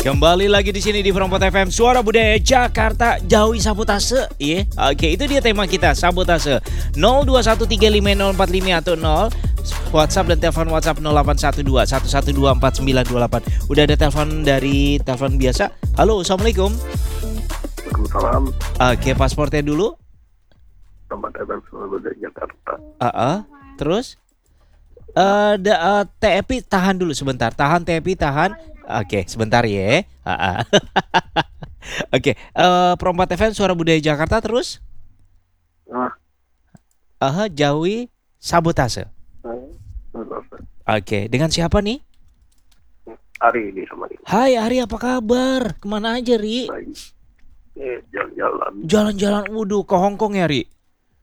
Kembali lagi di sini di Front FM Suara Budaya Jakarta, jauhi sabotase. Iya, oke, itu dia tema kita, sabotase. 02135045 atau 0 WhatsApp dan telepon WhatsApp 0812 1124928. Udah ada telepon dari telepon biasa. Halo, assalamualaikum. Waalaikumsalam. Oke, paspornya dulu. Tempat FM Suara Budaya Jakarta. Terus TEPI tahan dulu sebentar. Tahan TEPI, tahan. Oke, sebentar ya. Oke, Perompat FM Suara Budaya Jakarta terus. Jauhi sabotase. Oke, dengan siapa nih? Ari ini sama ini. Hai Ari, apa kabar? Kemana aja, Ri? Jalan-jalan. Jalan-jalan, waduh, ke Hongkong ya, Ri?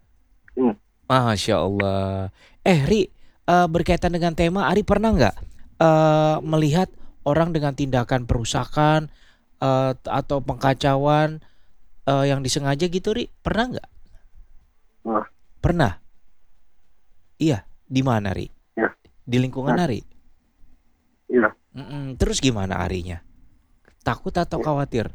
Masya Allah. Ri, berkaitan dengan tema, Ari pernah nggak melihat orang dengan tindakan perusakan atau pengkacauan yang disengaja gitu, Ri? Pernah nggak? Pernah. Iya, di mana, Ri? Ya. Di lingkungan Ari? Iya. Terus gimana Arinya? Takut atau khawatir?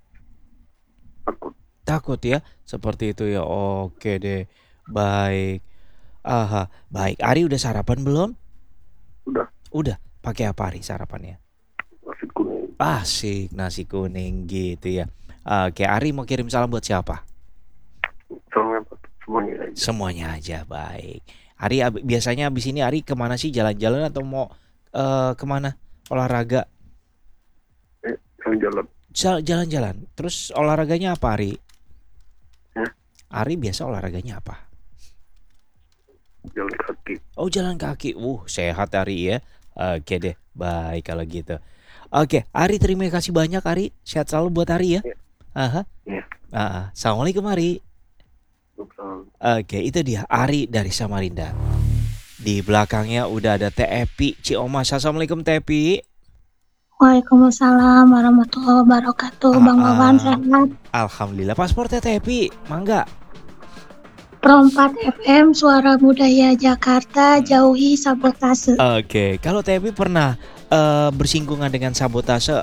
Takut ya, seperti itu ya. Oke deh, baik. Baik. Ari udah sarapan belum? Udah. Pakai apa Ari sarapannya? Nasi kuning. Asik, nasi kuning gitu ya. Oke, Ari mau kirim salam buat siapa? Semuanya aja. Semuanya aja, baik. Ari biasanya abis ini Ari kemana sih? Jalan-jalan atau mau kemana? Olahraga? Jalan-jalan. Jalan-jalan. Terus olahraganya apa Ari? Ari biasa olahraganya apa? Jalan kaki. Oh, jalan kaki. Sehat Ari ya. Oke deh, baik kalau gitu. Oke, Ari terima kasih banyak Ari. Sehat selalu buat Ari ya. Assalamualaikum Ari. Oke, itu dia Ari dari Samarinda. Di belakangnya udah ada TEPI Ciomas. Assalamualaikum TEPI. Waalaikumsalam warahmatullahi wabarakatuh. Bang Wawan sehat? Alhamdulillah. Paspornya TEPI, mangga. Perompat FM Suara Budaya Jakarta, jauhi sabotase. Oke, kalau TEPI pernah bersinggungan dengan sabotase?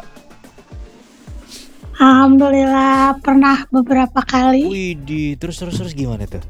Alhamdulillah pernah beberapa kali. Widih, terus gimana tuh?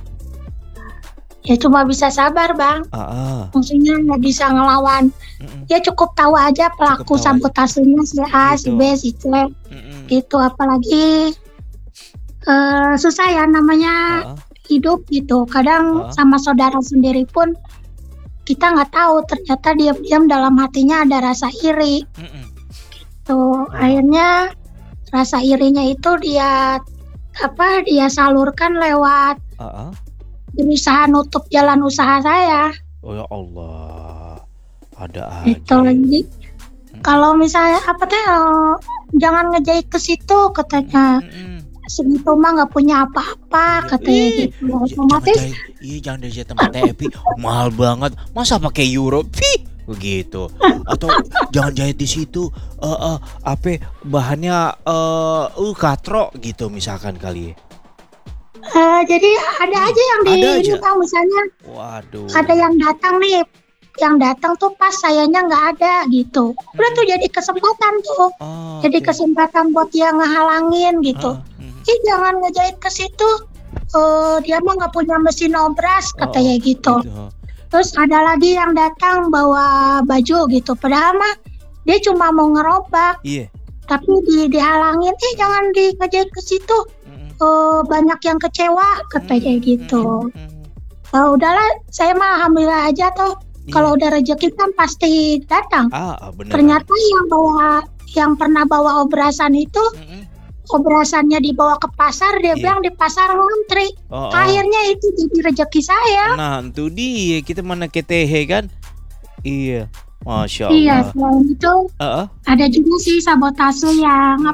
Ya cuma bisa sabar Bang. Maksudnya nggak bisa ngelawan. Ya cukup tahu aja pelaku sabotasenya si A, si B, si C. Gitu, apalagi susah ya namanya hidup gitu. Kadang sama saudara sendiri pun kita nggak tahu, ternyata diam-diam dalam hatinya ada rasa iri. Tuh, akhirnya rasa irinya itu dia salurkan lewat berusaha nutup jalan usaha saya. Oh ya Allah, ada aja. Itu lagi. Kalau misalnya jangan ngejahit ke situ katanya. Segitu mah nggak punya apa-apa katanya gitu. Otomatis. Jangan dijahit tempat TEPI, mahal banget. Masa pakai euro? Begitu. Atau jangan jahit di situ. Bahannya katro gitu misalkan kali. Jadi ada aja yang Bang, misalnya. Waduh. Ada yang datang nih. Yang datang tuh pas sayanya nggak ada gitu. Udah tuh jadi kesempatan tuh. Jadi kesempatan buat dia ngehalangin gitu. Jangan ngejahit ke situ. Dia mah nggak punya mesin obras katanya gitu. Terus ada lagi yang datang bawa baju gitu. Padahal mah dia cuma mau ngerobak. Tapi dihalangin. Jangan ngejahit ke situ. Banyak yang kecewa katanya gitu. Udahlah, saya mah alhamdulillah aja tuh. Kalau udah rezeki kan pasti datang. Ternyata yang pernah bawa obrasan itu obrasannya dibawa ke pasar, dia bilang di pasar ngantri. Akhirnya itu jadi rezeki saya. Nah, itu dia, kita mana ketehe kan? Iya, Masya Allah. Iya, selain itu ada juga sih sabotase yang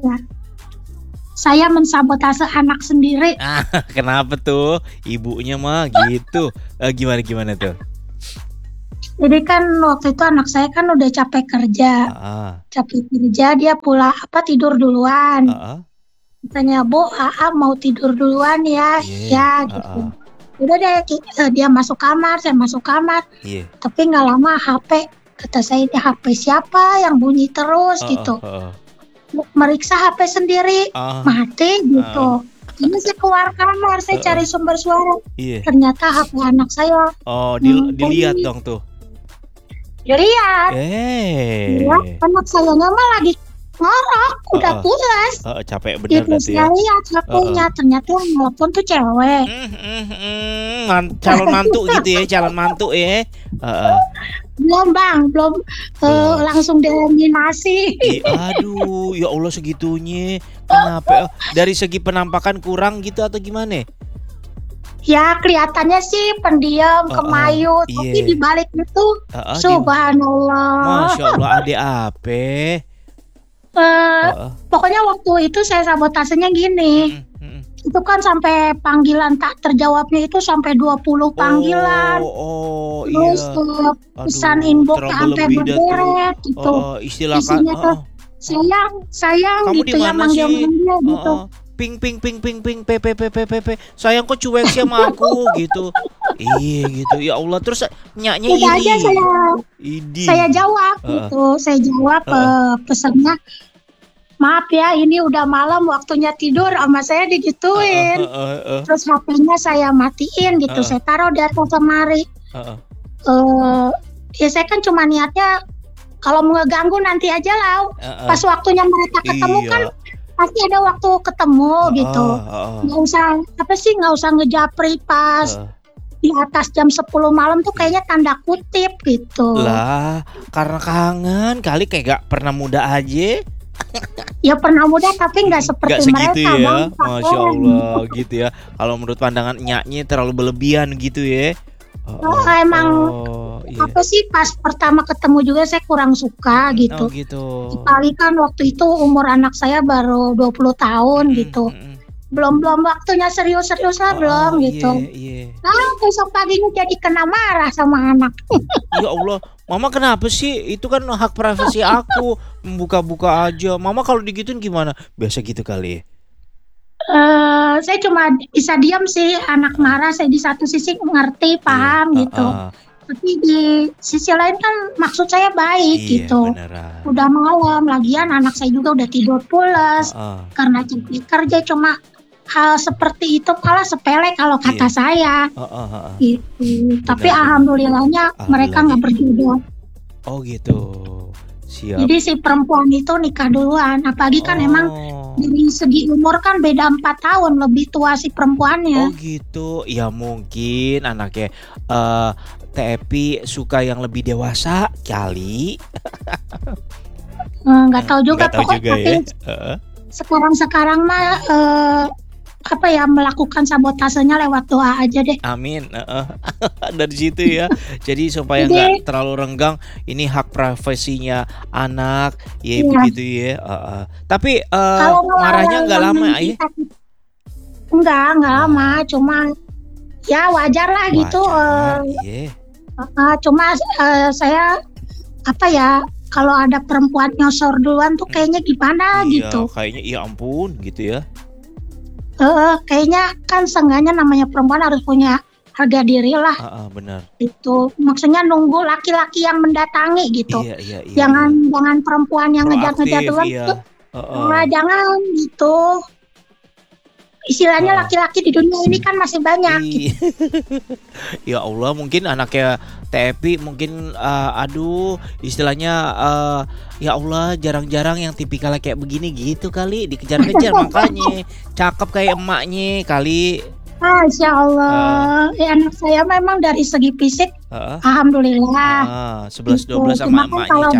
saya mensabotase anak sendiri. Kenapa tuh? Ibunya mah gitu. Gimana tuh? Jadi kan waktu itu anak saya kan udah capek kerja. Dia tidur duluan. Katanya, Bu, mau tidur duluan ya. Ya gitu. Udah deh, dia masuk kamar, saya masuk kamar. Tapi nggak lama HP Kata saya, ini HP siapa yang bunyi terus gitu. Meriksa HP sendiri, mati gitu. Ini saya keluar kamar, saya cari sumber suara. Ternyata HP anak saya. Dilihat dong tuh. Dilihat. Ya, anak saya mah lagi ngorok, udah pulas. Capek bener gitu berarti ya. Saya lihat HP-nya, ternyata yang nelfon tuh cewek. Calon mantu gitu ya, calon mantu ya. Belum bang, belum langsung dieliminasi. Aduh, ya Allah segitunya. Kenapa? Dari segi penampakan kurang gitu atau gimana? Ya kelihatannya sih pendiam, kemayu, tapi di balik itu, subhanallah. Masya Allah, adik apa? Pokoknya waktu itu saya sabotasenya gini. Itu kan sampai panggilan tak terjawabnya itu sampai 20 panggilan. Terus pesan inbox sampai berderet gitu. Isinya sayang kamu gitu ya, manggil-manggil gitu. Ping p. Sayang kok cuek sih sama aku gitu. Iya gitu. Ya Allah, terus nyaknya Udah aja saya jawab gitu. Saya jawab pesannya, maaf ya, ini udah malam waktunya tidur, sama saya digituin. Terus HP-nya saya matiin gitu, saya taruh di atas lemari. Ya saya kan cuma niatnya kalau mau ngeganggu nanti aja lah. Pas waktunya mereka ketemu kan pasti ada waktu ketemu gitu. Nggak usah ngejapri pas di atas jam 10 malam tuh kayaknya tanda kutip gitu. Lah, karena kangen kali, kayak gak pernah muda aja. Ya pernah muda tapi nggak seperti segitu mereka ya. bang. Masya Allah gitu ya. Kalau menurut pandangan nyaknya terlalu berlebihan gitu ya. Emang apa sih, pas pertama ketemu juga saya kurang suka gitu. Sekali kan waktu itu umur anak saya baru 20 tahun gitu. Belum waktunya serius lah belum gitu. Nah besok paginya jadi kena marah sama anak. Ya Allah, Mama kenapa sih? Itu kan hak privasi aku, membuka-buka aja. Mama kalau digituin gimana? Biasa gitu kali ya. Saya cuma bisa diam sih, anak marah saya di satu sisi ngerti, paham gitu. Tapi di sisi lain kan maksud saya baik gitu. Beneran. Udah malam, lagian anak saya juga udah tidur pulas karena capek kerja. Cuma hal seperti itu malah sepele kalau kata saya. Gitu. Tapi alhamdulillahnya mereka nggak berjodoh. Oh gitu. Siap. Jadi si perempuan itu nikah duluan. Apalagi kan emang dari segi umur kan beda 4 tahun lebih tua si perempuannya. Oh gitu. Ya mungkin anaknya Tepi suka yang lebih dewasa kali. Nggak tahu juga ya. Sekarang mah melakukan sabotasenya lewat doa aja deh. Amin. Dari situ ya. Jadi supaya nggak terlalu renggang, ini hak privasinya anak, ya begitu ya. Tapi marahnya nggak lama ya? Nggak lama, cuma ya wajar lah gitu. Cuma saya kalau ada perempuan nyosor duluan tuh kayaknya gimana gitu. Kayaknya ya ampun gitu ya. Kayaknya kan seenggaknya namanya perempuan harus punya harga diri lah. Benar. Itu maksudnya nunggu laki-laki yang mendatangi gitu. Iya. Jangan perempuan yang ngejar-ngejar duluan tuh. Jangan gitu. Istilahnya laki-laki di dunia ini kan masih banyak. Gitu. Ya Allah, mungkin anaknya Tepi mungkin istilahnya ya Allah, jarang-jarang yang tipikalnya kayak begini gitu kali, dikejar-kejar makanya cakep kayak emaknya kali. Masya Allah. Anak saya memang dari segi fisik alhamdulillah 11-12 sama emaknya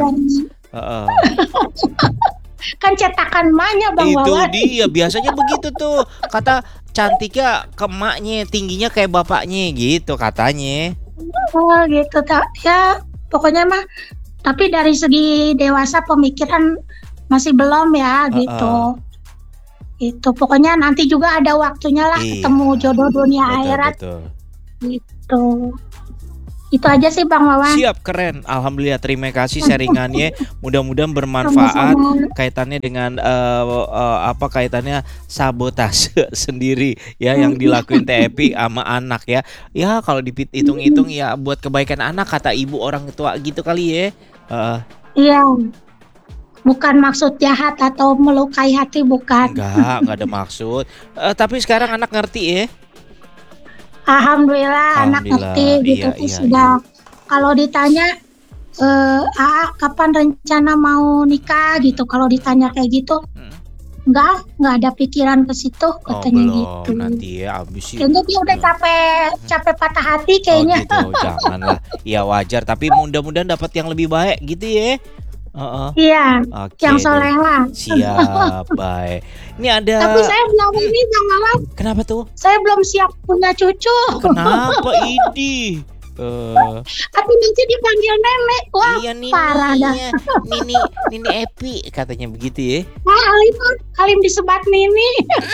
kan cetakan emaknya Bang Wawan. Itu dia biasanya begitu tuh. Kata cantiknya ke emaknya, tingginya kayak bapaknya gitu katanya. Gitu ya, pokoknya mah. Tapi dari segi dewasa pemikiran masih belum ya gitu. Itu pokoknya nanti juga ada waktunya lah ketemu jodoh dunia akhirat. Betul. Gitu. Itu aja sih Bang Wawan. Siap, keren. Alhamdulillah, terima kasih sharingannya. Mudah-mudahan bermanfaat Sama-sama. kaitannya dengan apa kaitannya sabotase sendiri ya yang dilakuin TEPI sama anak ya. Ya kalau dihitung-hitung ya buat kebaikan anak kata ibu orang tua gitu kali ya. Iya. Bukan maksud jahat atau melukai hati, bukan. Enggak ada maksud. Tapi sekarang anak ngerti ya. Alhamdulillah anak Alhamdulillah, ngerti gitu iya, tuh iya, sudah. Kalau ditanya kapan rencana mau nikah gitu, kalau ditanya kayak gitu, nggak ada pikiran ke situ katanya belum, gitu. nanti ya abis sih. Kayaknya dia udah capek patah hati kayaknya. Oh gitu, janganlah. Ya wajar, tapi mudah-mudahan dapat yang lebih baik gitu ya. Iya, Oke yang deh. soleh lah. Siap, baik. Ini ada. Tapi saya belum ini Bang Wawan, Kenapa tuh? saya belum siap punya cucu. Kenapa ini? Tapi nanti dipanggil nenek. Wah, Iya nih, parah dah. Nini Epi katanya begitu ya. Halim disebat Nini.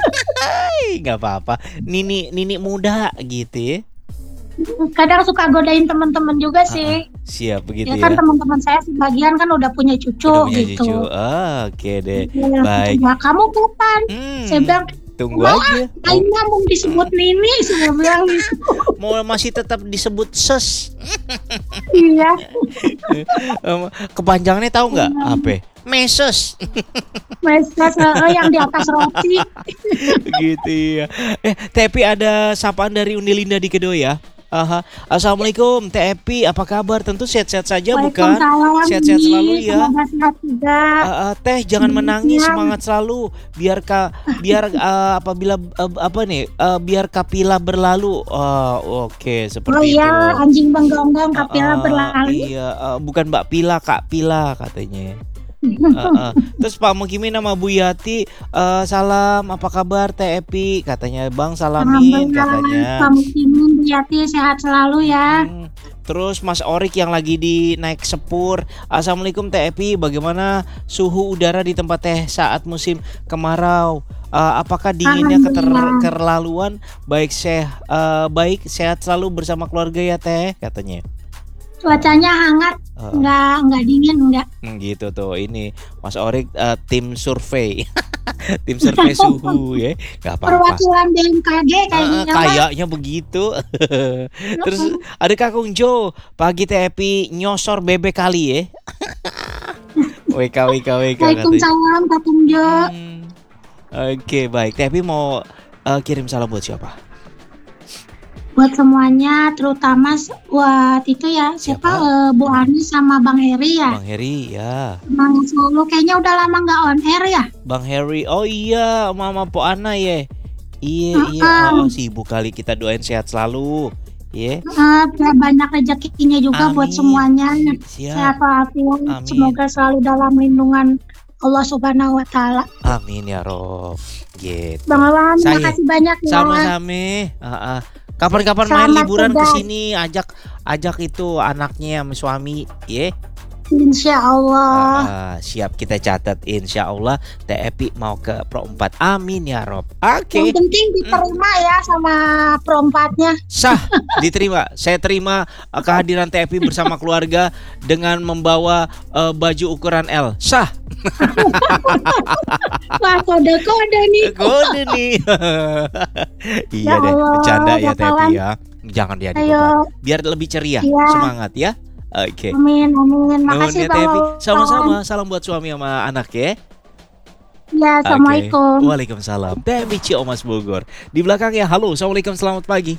Nggak apa-apa. Nini muda gitu ya. Kadang suka godain teman-teman juga sih. Siap begitu Ya kan ya. teman-teman saya sebagian kan udah punya cucu Udah punya gitu. cucu. Oke deh. Ya, Baik. ya, kamu kapan? Saya bilang, Tunggu mau aja. kayaknya mau disebut Nini. Saya bilang gitu. Mau masih tetap disebut ses. Iya. Kepanjangannya tahu nggak? Apa? Meses. Mesej yang di atas roti. Gitu ya. Tepi ada sapaan dari Unilinda di Kedo ya. Assalamualaikum Tepi, apa kabar? Tentu sehat-sehat saja bukan? Waalaikumsalam, Sehat-sehat Nini. selalu ya. Semoga sehat juga. Teh jangan menangis, Iya. semangat selalu. Biar apabila biar kapila berlalu. Oke, Oh seperti iya, itu. anjing menggonggong kapila berlalu. Iya, bukan Mbak Pila, Kak Pila katanya. Terus Pak Mukimin sama Bu Yati, salam, apa kabar Teh Epi? Katanya Bang salamin katanya. Kamu Timin, Bu Yati sehat selalu ya. Terus Mas Orik yang lagi di naik sepur. Assalamualaikum Teh Epi, bagaimana suhu udara di tempat Teh saat musim kemarau? Apakah dinginnya keterlaluan? Baik sehat selalu bersama keluarga ya Teh katanya. Cuacanya hangat, nggak dingin, nggak. Gitu tuh, ini Mas Orik tim survei. Tim survei suhu ya. Gak apa-apa. Perwakilan BMKG kayaknya. Kayaknya begitu. Terus ada Kakung Jo, pagi Tepi nyosor bebek kali ya. WK. Waalaikumsalam Kakung Jo. Oke, baik. Tepi mau kirim salam buat siapa? Buat semuanya, terutama buat itu ya, siapa? Bu Ani sama Bang Heri ya. Bang Heri ya. Bang Solo kayaknya udah lama nggak on air ya. Bang Heri, oh iya, Mama Po Ana ya. Iya, sibuk kali, kita doain sehat selalu. Ya. Biar banyak rezekinya juga. Amin. Buat semuanya. Sehat walafiat. Semoga selalu dalam lindungan Allah Subhanahu wa Ta'ala. Amin ya Rob. Gitu. Bang Wawan, terima kasih banyak ya. Sama-sama. Kapan-kapan main liburan ke sini, ajak itu anaknya sama suami, ya. Insya Allah. Siap, kita catat. Insya Allah Teh Epi mau ke Pro 4. Amin ya Rob. Oke. Yang penting diterima ya sama Pro 4-nya. Sah, diterima. Saya terima kehadiran Teh Epi bersama keluarga dengan membawa baju ukuran L. Sah. Wah, kode-kode nih. Kode nih. Iya deh, bercanda ya Teh Epi ya. Jangan dia biar lebih ceria, semangat ya. Oke. Amin. Makasih Bang. Sama-sama. Salam buat suami sama anak ya. Ya, Assalamualaikum. Waalaikumsalam. Teh Mici Omas Bogor. Di belakang ya. Halo, Assalamualaikum, selamat pagi.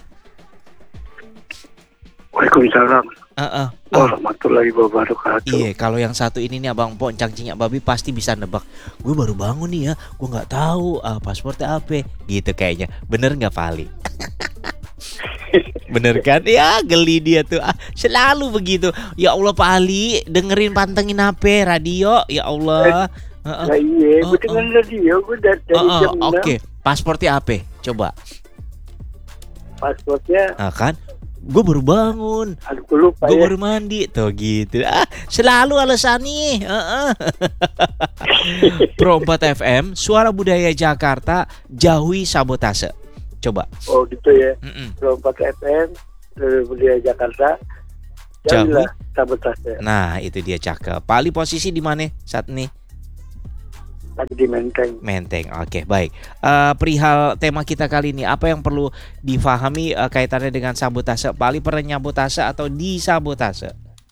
Waalaikumsalam. Warahmatullahi wabarakatuh. Iya, kalau yang satu ini nih Abang Po, Cang Cinyak Babi pasti bisa nebak. Gue baru bangun nih ya, gue nggak tahu paspornya apa. Gitu kayaknya. Bener nggak Pali? Bener kan? Ya geli dia tuh. Selalu begitu. Ya Allah Pak Ali, dengerin pantengin HP radio. Ya Allah. Iya, gue dengerin radio. Gue dari jam 6. Oke, paspornya apa? Coba. Paspornya kan? Gue baru bangun. Gue lupa. Gue baru mandi. Tuh gitu. Selalu alasan nih. Pro 4 FM, Suara Budaya Jakarta, jauhi sabotase. Coba. Oh gitu ya. Pro 4 FM, Budaya Jakarta, jauhilah sabotase. Nah, itu dia, cakep. Pak Ali posisi di mana saat ini? Lagi di Menteng. Menteng, oke, baik. Perihal tema kita kali ini, apa yang perlu difahami kaitannya dengan sabotase? Pak Ali pernah nyabotase atau disabotase?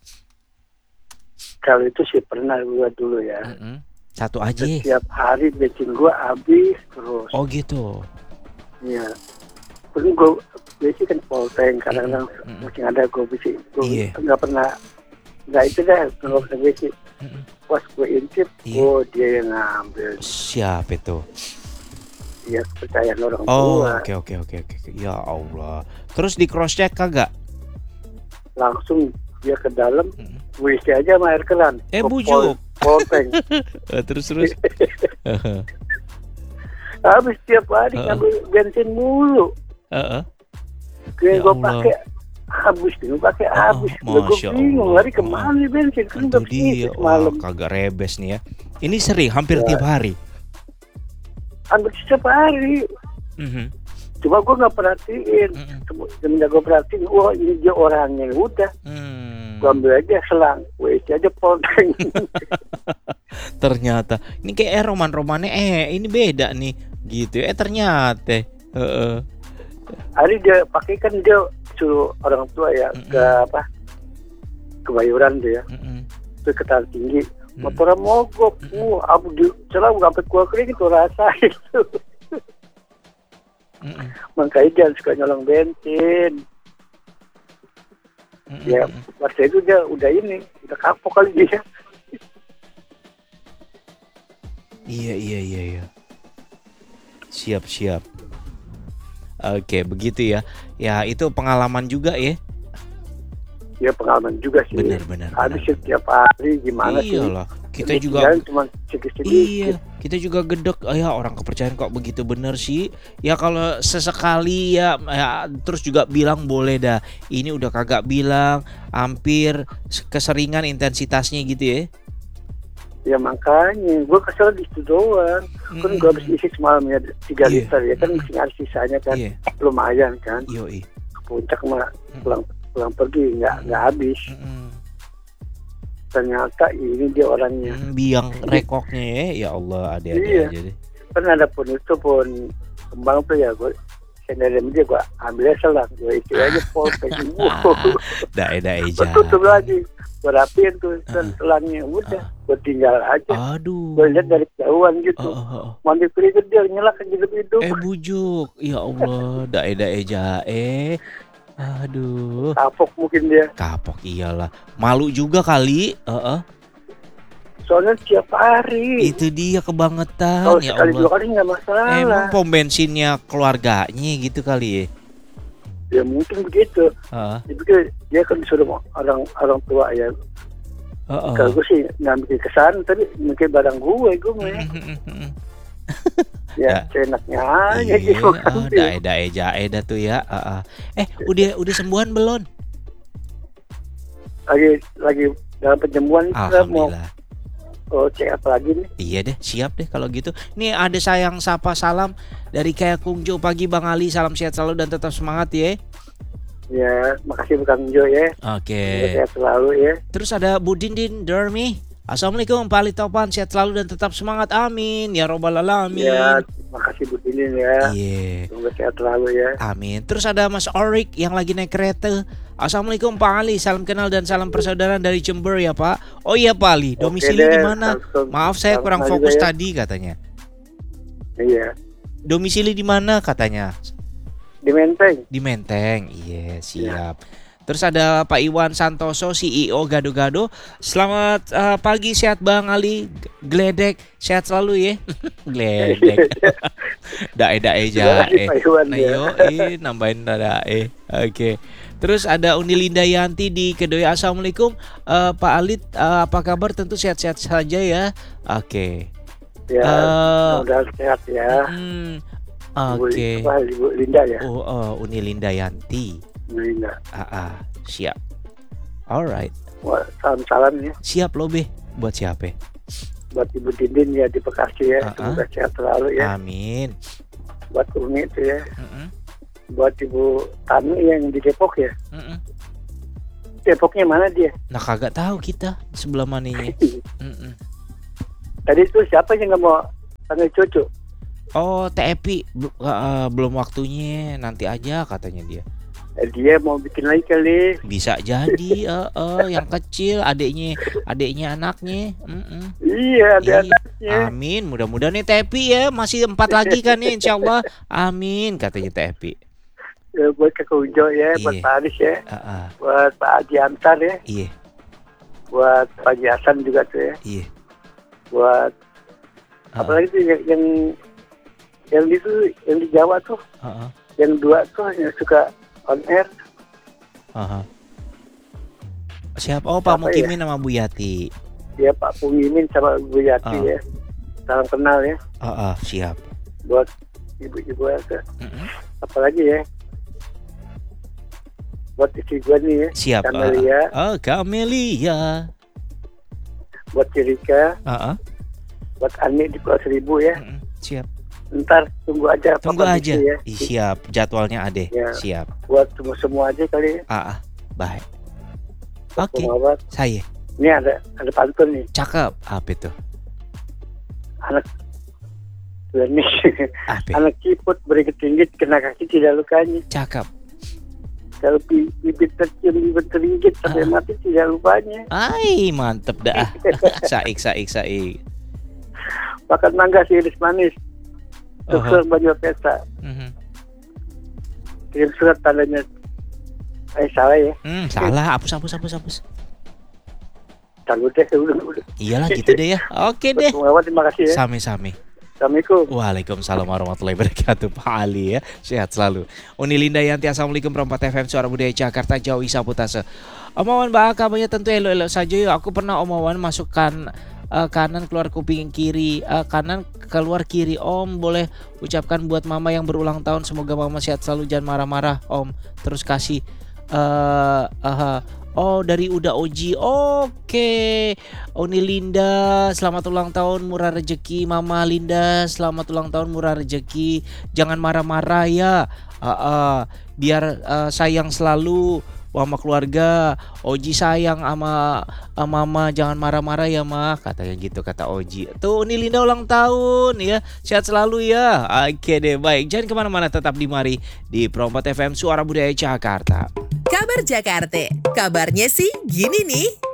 Kalau itu sih pernah gue dulu ya. Satu aja. Setiap hari bensin gue habis terus. Oh gitu. Iya. Pun gue bensin kan full tank, kadang-kadang masih ada gue bensin. Gue nggak pernah, nggak itu dah, nggak pernah bensin. Pas gue intip, dia yang ngambil. Siapa itu? Ya kepercayaan orang tua. Oh, oke. Ya Allah. Terus di cross check kagak? Langsung dia ke dalam, WC aja sama air keran. Bujuk. Polpeng. Terus. Habis tiap hari ngambil bensin mulu. Kayak gue pakai habis, gue bingung lari kemana bensin, kan udah dia malam. Kagak rebes nih ya. Ini sering, hampir tiap hari. Hampir setiap hari. Cuma gue nggak perhatiin. Semenjak gue perhatiin, ini dia orangnya, udah. Gue ambil aja selang, WC aja polpeng. Ternyata ini kayak roman-romannya ini beda nih gitu. Ternyata. Hari dia pakai, kan dia suruh orang tua ya ke Kebayoran tuh ya, ke Tahan Tinggi, motornya mogok, abu di celah sampai keluar kering itu rasain. Makanya dia suka nyolong bensin. Ya waktu itu dia udah kapok kali dia. Iya. Siap. Oke, begitu ya. Ya, itu pengalaman juga ya. Ya, pengalaman juga sih. Benar. Habis setiap hari gimana sih? Iyalah, kita juga cuma sedikit. Iya, kita juga gedek. Ya, orang kepercayaan kok begitu bener sih. Ya kalau sesekali ya, terus juga bilang boleh dah. Ini udah kagak bilang, hampir keseringan intensitasnya gitu ya. Ya makanya gue kesel di situ doang. Kan gue habis isi semalamnya 3 liter ya kan, masih ada sisanya kan. Lumayan kan. Yoi. Puncak mah pulang pergi nggak habis. Ternyata ini dia orangnya. Biang rekoknya ya Allah, ada aja deh. Kan ada pun kembang tuh ya, gue senderan dia gue ambilnya selang, gue isi aja polpeng. Dae gue tutup lagi. Gue rapiin tuh selangnya, udah gue tinggal aja. Aduh, gue lihat dari jauhan gitu. Mandi keringet dia nyala ke hidup. Bujuk, ya Allah, dae jae. Aduh, kapok mungkin dia. Kapok iyalah, malu juga kali. Soalnya tiap hari. Itu dia kebangetan. Kalau ya sekali Allah. 2 kali nggak masalah. Emang pom bensinnya keluarganya gitu kali ya. Ya mungkin begitu. Jadi dia kan disuruh orang tua ya. Kalau gue sih nggak mikir kesana, tapi mikir barang gue mah. Ya enaknya aja gitu. Dae jae dah tuh ya. Udah sembuhan belum? Lagi dalam penyembuhan. Alhamdulillah. Cek apa lagi nih? Iya deh, siap deh kalau gitu. Nih ada sayang sapa salam dari kayak Kungjo pagi Bang Ali, salam sehat selalu dan tetap semangat ya. Ya, makasih Bang Jo ya. Oke. Sehat selalu ya. Terus ada Bu Dindin Dermi. Assalamualaikum Pak Ali Topan, sehat selalu dan tetap semangat, amin ya robbal alamin. Ya, makasih Bu Dindin ya. Iya. Semoga sehat selalu ya. Amin. Terus ada Mas Orik yang lagi naik kereta. Assalamualaikum Pak Ali, salam kenal dan salam persaudaraan dari Jember ya Pak. Oh iya Pak Ali, domisili di mana? Maaf saya kurang fokus tadi katanya. Iya. Domisili di mana katanya? Di Menteng. Di Menteng, iya siap. Terus ada Pak Iwan Santoso, CEO Gado-Gado. Selamat pagi, sehat Bang Ali. Gledek, sehat selalu ya. Gledek. Dae jae. Nambahin dae. Oke. Terus ada Unilinda Yanti di Kedoya. Assalamualaikum Pak Ali, apa kabar? Tentu sehat-sehat saja ya. Oke. Ya, mudah sehat ya. Oke. Ibu Linda ya. Unilinda Yanti. Linda. Siap. Alright. Salam-salam ya. Siap loh Be. Buat siapa? Buat Ibu Dindin ya di Bekasi ya. Semoga sehat selalu ya. Amin. Buat Umi itu ya. Buat Ibu Tani yang di Depok ya. Depoknya mana dia? Nah kagak tahu kita sebelah mananya. Tadi itu siapa yang nggak mau panggil cucu? Oh Teh Epi belum waktunya, nanti aja katanya dia. Dia mau bikin lagi kali. Bisa jadi yang kecil adiknya anaknya. Iya ada anaknya. Amin, mudah-mudahan nih Teh Epi ya masih 4 lagi kan nih insyaallah. Amin katanya Teh Epi. Ya, buat Kakak Ujo ya, buat Pak Aris ya, buat Pak Haji Antar ya, buat Pak Haji Hasan juga tuh ya, buat apalagi tuh yang di Jawa tuh, yang 2 tuh yang suka on air. Siapa? Oh Pak Mukimin sama Bu Yati. Ya Pak Mukimin sama Bu Yati ya, salam kenal ya. Siap. Buat ibu-ibu ya, apalagi ya. Buat istri gue nih ya. Siap. Kamelia. Kamelia. Buat Cirika. Buat Ani di Pulau Seribu ya. Siap. Ntar tunggu aja. Tunggu aja. Ya. Siap. Jadwalnya ada. Ya. Siap. Buat semua aja kali ya. Baik. Oke. Saya. Ini ada pantun nih. Cakep. Apa itu? Anak anak ciput beri ketinggit kena kaki tidak lukanya. Cakep. Kalau bibit tercium bibit teringgit sampai mati tidak lupanya. Ai mantep dah. Saik. Makan mangga si iris manis. Dokter baju pesta. Kirim surat tandanya. Salah ya. Salah. Hapus. Tangguh deh udah. Iyalah gitu deh ya. Oke deh. Terima kasih ya. Sami-sami. Assalamualaikum. Waalaikumsalam warahmatullahi wabarakatuh. Pak Ali ya, sehat selalu. Uni Linda Yanti, Assalamualaikum Perempat FM Suara Budaya Jakarta, Jawi Saputase. Omawan Mbak kabarnya tentu elok-elok saja ya. Aku pernah omawan masukkan kanan keluar kuping kiri, kanan keluar kiri. Om boleh ucapkan buat mama yang berulang tahun, semoga mama sehat selalu, jangan marah-marah Om. Terus kasih oh dari Uda Oji. Oke. Uni Linda, selamat ulang tahun murah rezeki. Mama Linda, selamat ulang tahun murah rezeki. Jangan marah-marah ya. Biar sayang selalu sama keluarga. Oji sayang sama mama, jangan marah-marah ya mah, katanya gitu kata Oji. Tuh Uni Linda ulang tahun ya, sehat selalu ya. Oke deh, baik, jangan kemana-mana, tetap di mari di Perempat FM Suara Budaya Jakarta. Kabar Jakarta, kabarnya sih gini nih.